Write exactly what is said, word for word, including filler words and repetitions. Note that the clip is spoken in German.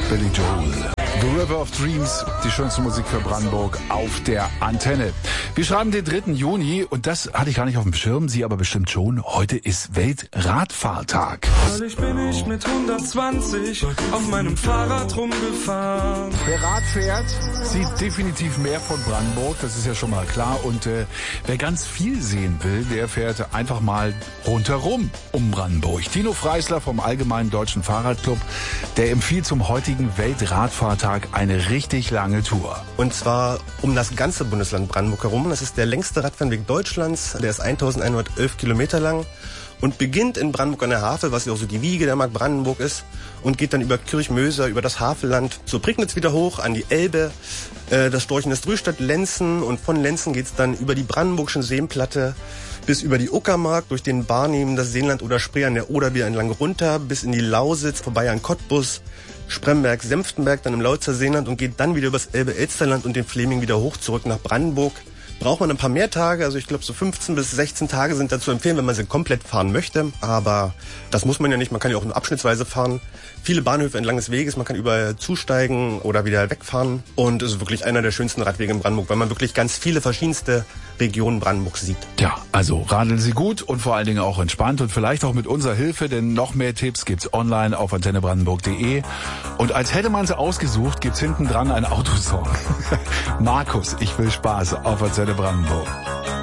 Billy Joel. The River of Dreams, die schönste Musik für Brandenburg auf der Antenne. Wir schreiben den dritten Juni und das hatte ich gar nicht auf dem Schirm, Sie aber bestimmt schon. Heute ist Weltradfahrtag. Neulich bin ich mit hundertzwanzig auf meinem Fahrrad rumgefahren. Wer Rad fährt, sieht definitiv mehr von Brandenburg, das ist ja schon mal klar. Und äh, wer ganz viel sehen will, der fährt einfach mal rundherum um Brandenburg. Tino Freisler vom Allgemeinen Deutschen Fahrradclub, der empfiehlt zum heutigen Weltradfahrtag eine richtig lange Tour. Und zwar um das ganze Bundesland Brandenburg herum. Das ist der längste Radfernweg Deutschlands. Der ist eintausendeinhundertelf Kilometer lang und beginnt in Brandenburg an der Havel, was ja auch so die Wiege der Mark Brandenburg ist, und geht dann über Kirchmöser, über das Havelland zur Prignitz wieder hoch, an die Elbe, äh, das Storchen des Drüstadt, Lenzen, und von Lenzen geht's dann über die Brandenburgischen Seenplatte bis über die Uckermark, durch den Barnim, das Seenland oder Spree an der Oder wieder entlang runter, bis in die Lausitz, vorbei an Cottbus, Spremberg, Senftenberg, dann im Lausitzer Seenland und geht dann wieder übers Elbe-Elsterland und den Fläming wieder hoch zurück nach Brandenburg. Braucht man ein paar mehr Tage, also ich glaube so fünfzehn bis sechzehn Tage sind dazu empfehlen, wenn man sie komplett fahren möchte. Aber das muss man ja nicht, man kann ja auch nur abschnittsweise fahren. Viele Bahnhöfe entlang des Weges, man kann überall zusteigen oder wieder wegfahren. Und es ist wirklich einer der schönsten Radwege in Brandenburg, weil man wirklich ganz viele verschiedenste Regionen Brandenburgs sieht. Ja, also radeln Sie gut und vor allen Dingen auch entspannt und vielleicht auch mit unserer Hilfe, denn noch mehr Tipps gibt's online auf antenne brandenburg punkt de. Und als hätte man sie ausgesucht, gibt's hinten dran einen Autosong. Markus, ich will Spaß auf Antenne Brandenburg.